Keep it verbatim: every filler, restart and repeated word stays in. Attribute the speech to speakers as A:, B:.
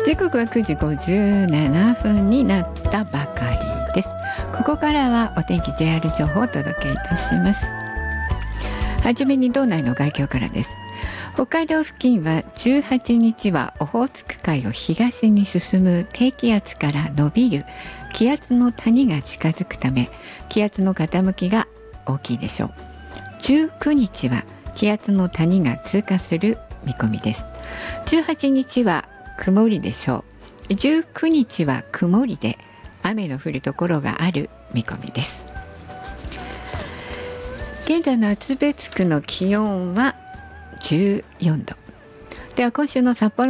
A: 時刻はくじごじゅうななふんになったばかりです。ここからはお天気 ジェイアール 情報をお届けいたします。はじめに道内の概況からです。北海道付近はじゅうはちにちはオホーツク海を東に進む低気圧から伸びる気圧の谷が近づくため、気圧の傾きが大きいでしょう。じゅうくにちは気圧の谷が通過する見込みです。じゅうはちにちは曇りでしょう。じゅうくにちは曇りで雨の降るところがある見込みです。現在の厚別区の気温はじゅうよんど。では今週の札幌